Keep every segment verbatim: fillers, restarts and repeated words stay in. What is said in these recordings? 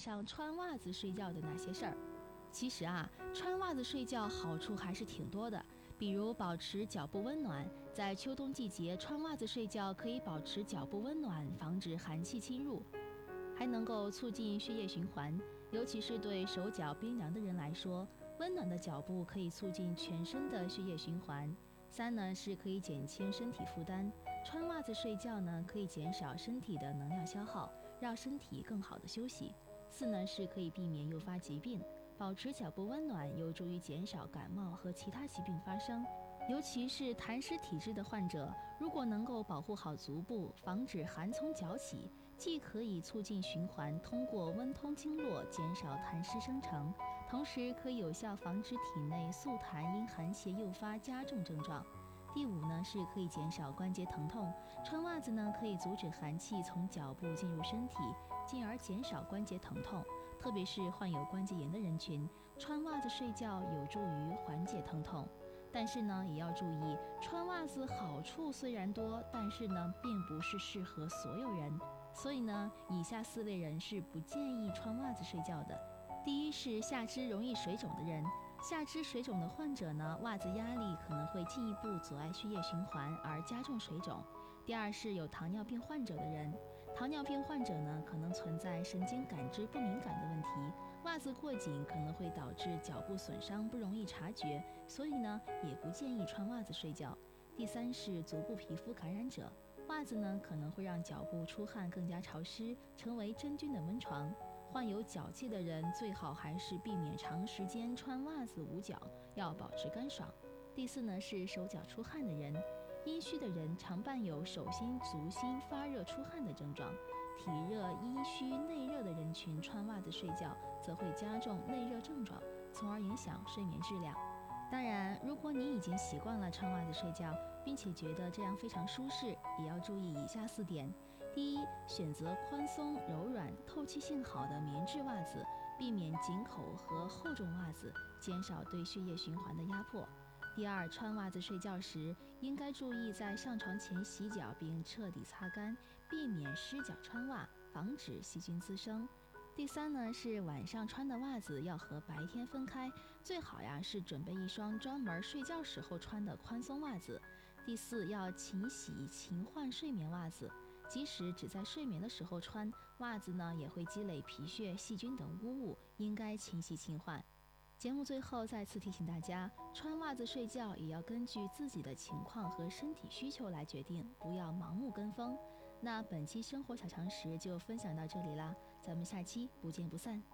上穿袜子睡觉的那些事儿。其实啊，穿袜子睡觉好处还是挺多的，比如保持脚部温暖，在秋冬季节穿袜子睡觉可以保持脚部温暖，防止寒气侵入，还能够促进血液循环，尤其是对手脚冰凉的人来说，温暖的脚部可以促进全身的血液循环。三呢是可以减轻身体负担，穿袜子睡觉呢可以减少身体的能量消耗，让身体更好的休息。四呢是可以避免诱发疾病，保持脚部温暖有助于减少感冒和其他疾病发生。尤其是痰湿体质的患者，如果能够保护好足部，防止寒从脚起，既可以促进循环，通过温通经络减少痰湿生成，同时可以有效防止体内宿痰因寒邪诱发加重症状。第五呢是可以减少关节疼痛，穿袜子呢可以阻止寒气从脚部进入身体，进而减少关节疼痛。特别是患有关节炎的人群，穿袜子睡觉有助于缓解疼痛。但是呢，也要注意，穿袜子好处虽然多，但是呢，并不是适合所有人。所以呢，以下四类人是不建议穿袜子睡觉的。第一是下肢容易水肿的人，下肢水肿的患者呢，袜子压力可能会进一步阻碍血液循环而加重水肿。第二是有糖尿病患者的人，糖尿病患者呢，可能存在神经感知不敏感的问题，袜子过紧可能会导致脚部损伤，不容易察觉，所以呢，也不建议穿袜子睡觉。第三是足部皮肤感染者，袜子呢可能会让脚部出汗更加潮湿，成为真菌的温床。患有脚气的人最好还是避免长时间穿袜子捂脚，要保持干爽。第四呢是手脚出汗的人，阴虚的人常伴有手心、足心发热出汗的症状，体热、阴虚、内热的人群穿袜子睡觉，则会加重内热症状，从而影响睡眠质量。当然，如果你已经习惯了穿袜子睡觉，并且觉得这样非常舒适，也要注意以下四点。第一，选择宽松、柔软、透气性好的棉质袜子，避免紧口和厚重袜子，减少对血液循环的压迫。第二，穿袜子睡觉时，应该注意在上床前洗脚并彻底擦干，避免湿脚穿袜，防止细菌滋生。第三呢，是晚上穿的袜子要和白天分开，最好呀是准备一双专门睡觉时候穿的宽松袜子。第四，要勤洗勤换睡眠袜子，即使只在睡眠的时候穿，袜子呢也会积累皮屑、细菌等污物，应该勤洗勤换。节目最后再次提醒大家，穿袜子睡觉也要根据自己的情况和身体需求来决定，不要盲目跟风。那本期生活小常识就分享到这里啦，咱们下期不见不散。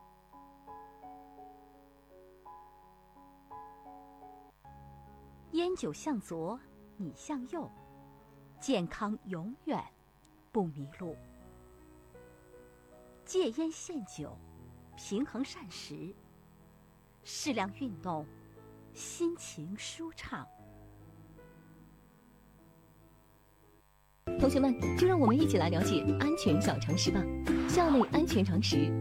烟酒向左，你向右，健康永远不迷路。戒烟限酒，平衡膳食，适量运动，心情舒畅。 同学们，就让我们一起来了解安全小常识吧。校内安全常识。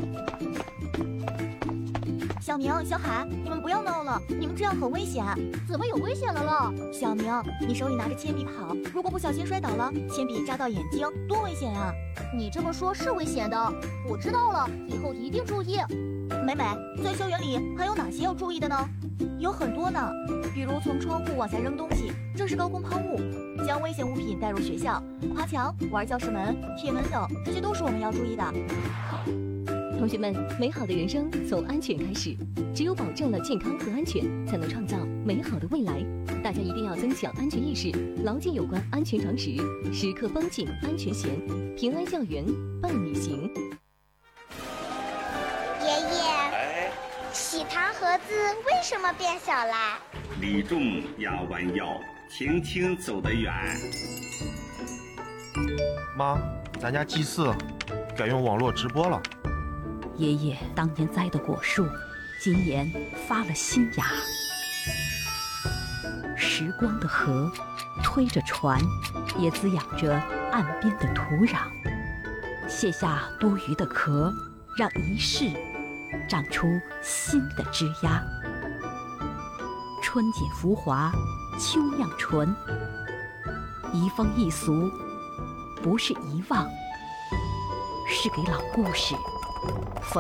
小明、小海，你们不要闹了，你们这样很危险。 怎么有危险了了？ 小明，你手里拿着铅笔跑，如果不小心摔倒了，铅笔扎到眼睛，多危险啊！ 你这么说是危险的，我知道了，以后一定注意。 美美，在校园里还有哪些要注意的呢？有很多呢，比如从窗户往下扔东西，这是高空抛物；将危险物品带入学校，爬墙、玩教室门、铁门等，这些都是我们要注意的。 同学们，美好的人生从安全开始，只有保证了健康和安全，才能创造美好的未来。大家一定要增强安全意识，牢记有关安全常识，时刻绷紧安全弦，平安校园伴你行。 爷爷， 哎， 喜糖盒子为什么变小啦？ 立重压弯腰，轻轻走得远。 妈，咱家祭祀改用网络直播了。 爷爷当年栽的果树，今年发了新芽。时光的河推着船，也滋养着岸边的土壤。卸下多余的壳，让一世长出新的枝桠。春景浮华，秋酿醇。移风易俗，不是遗忘，是给老故事缝